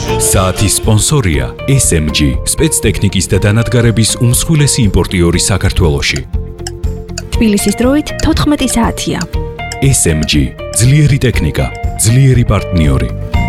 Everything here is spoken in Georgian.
საათის სპონსორია SMG, სპეცტექნიკის და დანადგარების უმსხვილესი იმპორტიორი საქართველოში. თბილისის დროით 14 საათია. SMG, ძლიერი ტექნიკა, ძლიერი პარტნიორი.